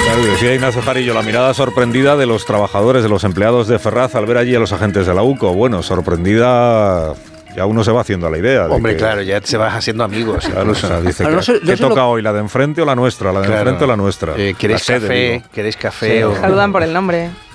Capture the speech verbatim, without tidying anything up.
Decía Ignacio Jarillo, la mirada sorprendida de los trabajadores, de los empleados de Ferraz al ver allí a los agentes de la U C O. Bueno, sorprendida... Ya uno se va haciendo a la idea. De Hombre, que, claro, ya se vas haciendo amigos. Claro, o sea, dice Ahora, que, no sé- ¿qué no sé toca lo- hoy? ¿La de enfrente o la nuestra? ¿La de Claro. enfrente o la nuestra? Eh, ¿Queréis La sede, café? digo. ¿Queréis café? Sí. o... Saludan por el nombre.